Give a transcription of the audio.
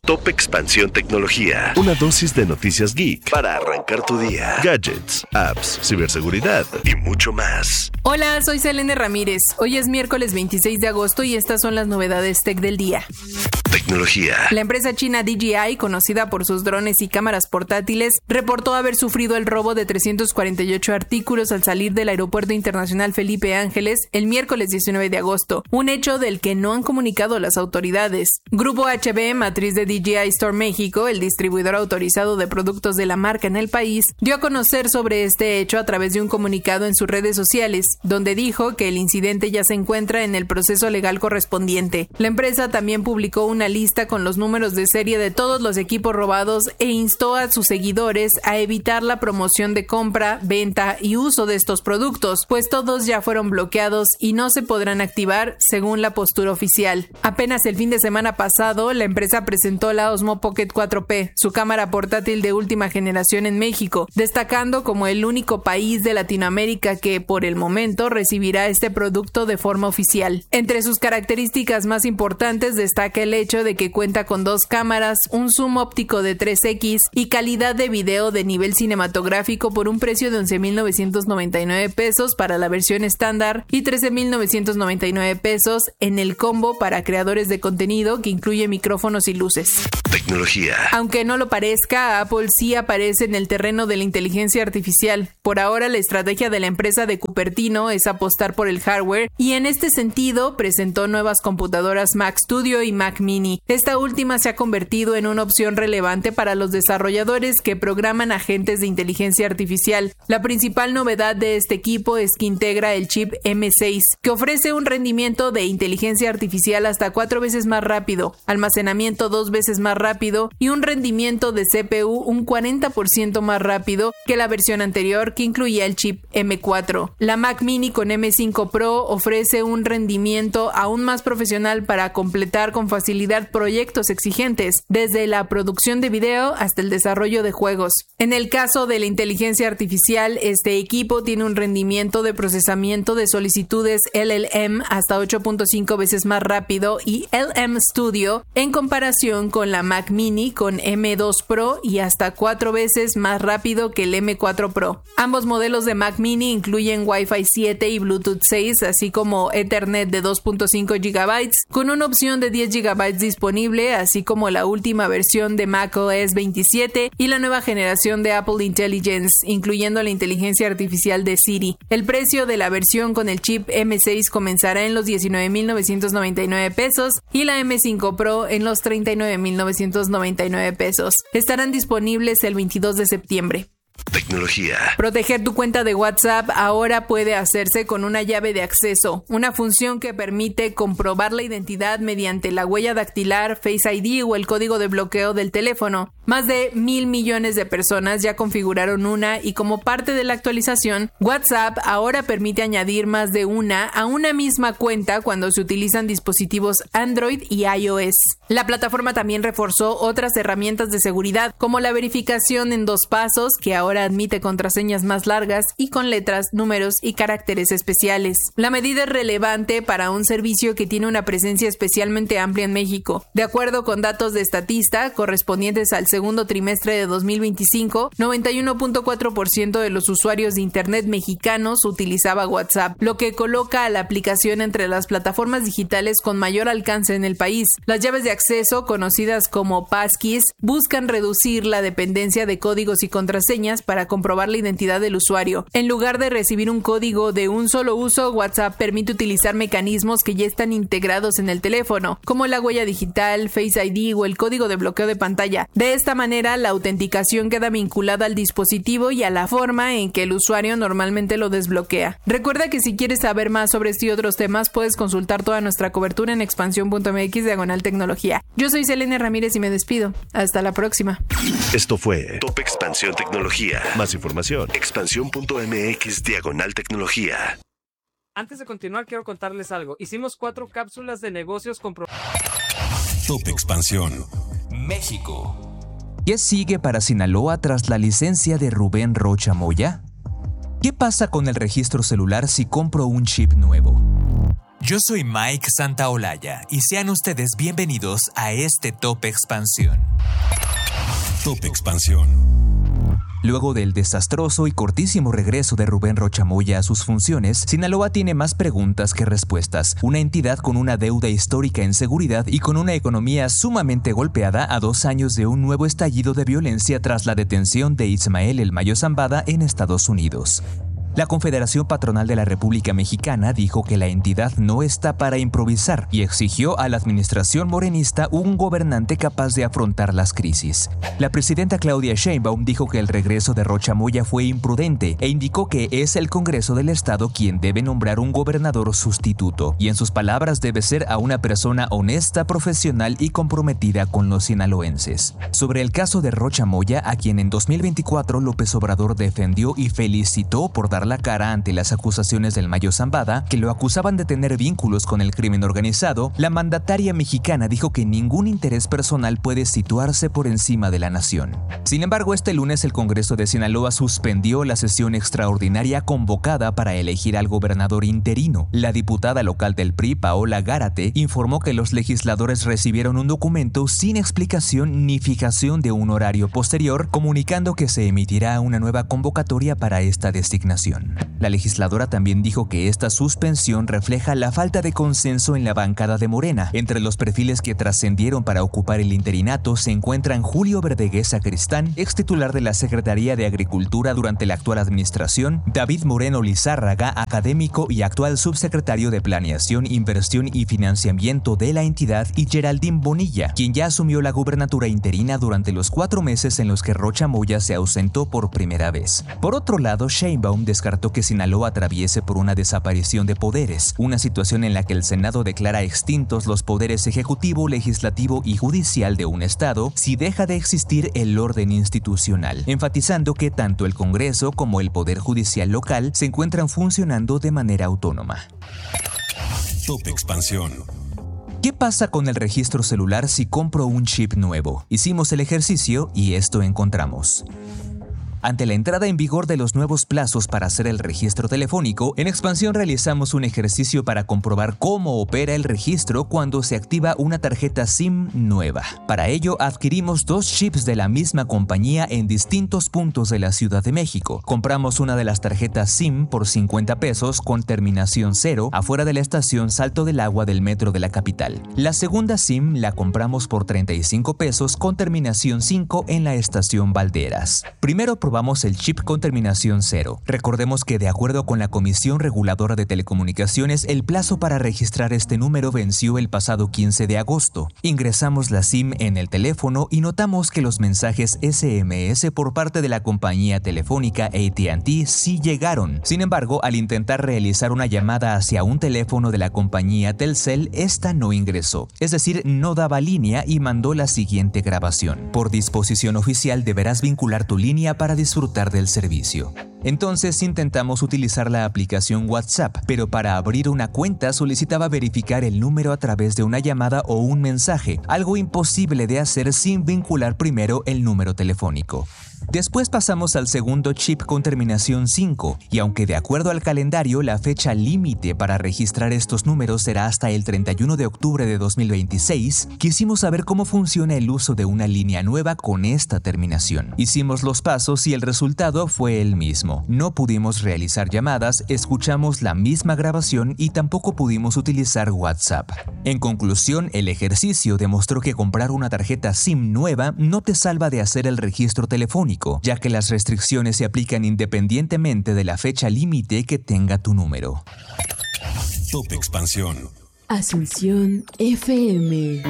Top Expansión Tecnología. Una dosis de noticias geek para arrancar tu día. Gadgets, apps, ciberseguridad y mucho más. Hola, soy Selene Ramírez. Hoy es miércoles 26 de agosto y estas son las novedades tech del día. Tecnología. La empresa china DJI, conocida por sus drones y cámaras portátiles, reportó haber sufrido el robo de 348 artículos al salir del Aeropuerto Internacional Felipe Ángeles el miércoles 19 de agosto, un hecho del que no han comunicado las autoridades. Grupo HB, matriz de DJI Store México, el distribuidor autorizado de productos de la marca en el país, dio a conocer sobre este hecho a través de un comunicado en sus redes sociales, donde dijo que el incidente ya se encuentra en el proceso legal correspondiente. La empresa también publicó una lista con los números de serie de todos los equipos robados e instó a sus seguidores a evitar la promoción de compra, venta y uso de estos productos, pues todos ya fueron bloqueados y no se podrán activar según la postura oficial. Apenas el fin de semana pasado, la empresa presentó la Osmo Pocket 4P, su cámara portátil de última generación en México, destacando como el único país de Latinoamérica que, por el momento, recibirá este producto de forma oficial. Entre sus características más importantes destaca el hecho de que cuenta con 2 cámaras, un zoom óptico de 3x y calidad de video de nivel cinematográfico por un precio de 11,999 pesos para la versión estándar y 13,999 pesos en el combo para creadores de contenido que incluye micrófonos y luces. Tecnología. Aunque no lo parezca, Apple sí aparece en el terreno de la inteligencia artificial. Por ahora, la estrategia de la empresa de Cupertino es apostar por el hardware y en este sentido presentó nuevas computadoras Mac Studio y Mac Mini. Esta última se ha convertido en una opción relevante para los desarrolladores que programan agentes de inteligencia artificial. La principal novedad de este equipo es que integra el chip M6, que ofrece un rendimiento de inteligencia artificial hasta 4 veces más rápido, almacenamiento 2 veces más rápido y un rendimiento de CPU un 40% más rápido que la versión anterior, que incluía el chip M4. La Mac Mini con M5 Pro ofrece un rendimiento aún más profesional para completar con facilidad proyectos exigentes, desde la producción de video hasta el desarrollo de juegos. En el caso de la inteligencia artificial, este equipo tiene un rendimiento de procesamiento de solicitudes LLM hasta 8.5 veces más rápido y LM Studio en comparación con la Mac Mini con M2 Pro y hasta 4 veces más rápido que el M4 Pro. Ambos modelos de Mac Mini incluyen Wi-Fi 7 y Bluetooth 6, así como Ethernet de 2.5 GB con una opción de 10 GB disponible, así como la última versión de macOS 27 y la nueva generación de Apple Intelligence, incluyendo la inteligencia artificial de Siri. El precio de la versión con el chip M6 comenzará en los 19,999 pesos y la M5 Pro en los 39,999 pesos. Estarán disponibles el 22 de septiembre. Tecnología. Proteger tu cuenta de WhatsApp ahora puede hacerse con una llave de acceso, una función que permite comprobar la identidad mediante la huella dactilar, Face ID o el código de bloqueo del teléfono. Más de 1,000 millones de personas ya configuraron una y como parte de la actualización, WhatsApp ahora permite añadir más de una a una misma cuenta cuando se utilizan dispositivos Android y iOS. La plataforma también reforzó otras herramientas de seguridad, como la verificación en 2 pasos, que ahora admite contraseñas más largas y con letras, números y caracteres especiales. La medida es relevante para un servicio que tiene una presencia especialmente amplia en México. De acuerdo con datos de Statista correspondientes al segundo trimestre de 2025, 91.4% de los usuarios de Internet mexicanos utilizaba WhatsApp, lo que coloca a la aplicación entre las plataformas digitales con mayor alcance en el país. Las llaves de acceso, conocidas como passkeys, buscan reducir la dependencia de códigos y contraseñas para comprobar la identidad del usuario. En lugar de recibir un código de un solo uso, WhatsApp permite utilizar mecanismos que ya están integrados en el teléfono, como la huella digital, Face ID o el código de bloqueo de pantalla. De esta manera, la autenticación queda vinculada al dispositivo y a la forma en que el usuario normalmente lo desbloquea. Recuerda que si quieres saber más sobre este y otros temas, puedes consultar toda nuestra cobertura en expansión.mx/tecnología. Yo soy Selene Ramírez y me despido. Hasta la próxima. Esto fue Top Expansión Tecnología. Más información, expansión.mx/tecnología. Antes de continuar, quiero contarles algo. Hicimos 4 cápsulas de negocios con... Top Expansión México. ¿Qué sigue para Sinaloa tras la licencia de Rubén Rocha Moya? ¿Qué pasa con el registro celular si compro un chip nuevo? Yo soy Mike Santaolalla y sean ustedes bienvenidos a este Top Expansión. Top Expansión. Luego del desastroso y cortísimo regreso de Rubén Rocha Moya a sus funciones, Sinaloa tiene más preguntas que respuestas. Una entidad con una deuda histórica en seguridad y con una economía sumamente golpeada a 2 años de un nuevo estallido de violencia tras la detención de Ismael El Mayo Zambada en Estados Unidos. La Confederación Patronal de la República Mexicana dijo que la entidad no está para improvisar y exigió a la administración morenista un gobernante capaz de afrontar las crisis. La presidenta Claudia Sheinbaum dijo que el regreso de Rocha Moya fue imprudente e indicó que es el Congreso del Estado quien debe nombrar un gobernador sustituto y en sus palabras debe ser a una persona honesta, profesional y comprometida con los sinaloenses. Sobre el caso de Rocha Moya, a quien en 2024 López Obrador defendió y felicitó por dar la cara ante las acusaciones del Mayo Zambada, que lo acusaban de tener vínculos con el crimen organizado, la mandataria mexicana dijo que ningún interés personal puede situarse por encima de la nación. Sin embargo, este lunes el Congreso de Sinaloa suspendió la sesión extraordinaria convocada para elegir al gobernador interino. La diputada local del PRI, Paola Gárate, informó que los legisladores recibieron un documento sin explicación ni fijación de un horario posterior, comunicando que se emitirá una nueva convocatoria para esta designación. La legisladora también dijo que esta suspensión refleja la falta de consenso en la bancada de Morena. Entre los perfiles que trascendieron para ocupar el interinato se encuentran Julio Verdeguer Sacristán, ex titular de la Secretaría de Agricultura durante la actual administración, David Moreno Lizárraga, académico y actual subsecretario de Planeación, Inversión y Financiamiento de la entidad, y Geraldine Bonilla, quien ya asumió la gubernatura interina durante los 4 meses en los que Rocha Moya se ausentó por primera vez. Por otro lado, Sheinbaum descartó que Sinaloa atraviese por una desaparición de poderes, una situación en la que el Senado declara extintos los poderes ejecutivo, legislativo y judicial de un estado si deja de existir el orden institucional, enfatizando que tanto el Congreso como el Poder Judicial local se encuentran funcionando de manera autónoma. Top Expansión. ¿Qué pasa con el registro celular si compro un chip nuevo? Hicimos el ejercicio y esto encontramos. Ante la entrada en vigor de los nuevos plazos para hacer el registro telefónico, en Expansión realizamos un ejercicio para comprobar cómo opera el registro cuando se activa una tarjeta SIM nueva. Para ello, adquirimos 2 chips de la misma compañía en distintos puntos de la Ciudad de México. Compramos una de las tarjetas SIM por 50 pesos con terminación 0 afuera de la estación Salto del Agua del metro de la capital. La segunda SIM la compramos por 35 pesos con terminación 5 en la estación Valderas. Primero probamos el chip con terminación 0. Recordemos que de acuerdo con la Comisión Reguladora de Telecomunicaciones, el plazo para registrar este número venció el pasado 15 de agosto. Ingresamos la SIM en el teléfono y notamos que los mensajes SMS por parte de la compañía telefónica AT&T sí llegaron. Sin embargo, al intentar realizar una llamada hacia un teléfono de la compañía Telcel, esta no ingresó. Es decir, no daba línea y mandó la siguiente grabación. Por disposición oficial deberás vincular tu línea para disfrutar del servicio. Entonces intentamos utilizar la aplicación WhatsApp, pero para abrir una cuenta solicitaba verificar el número a través de una llamada o un mensaje, algo imposible de hacer sin vincular primero el número telefónico. Después pasamos al segundo chip con terminación 5, y aunque de acuerdo al calendario la fecha límite para registrar estos números será hasta el 31 de octubre de 2026, quisimos saber cómo funciona el uso de una línea nueva con esta terminación. Hicimos los pasos y el resultado fue el mismo. No pudimos realizar llamadas, escuchamos la misma grabación y tampoco pudimos utilizar WhatsApp. En conclusión, el ejercicio demostró que comprar una tarjeta SIM nueva no te salva de hacer el registro telefónico, ya que las restricciones se aplican independientemente de la fecha límite que tenga tu número. Top Expansión. Asunción FM.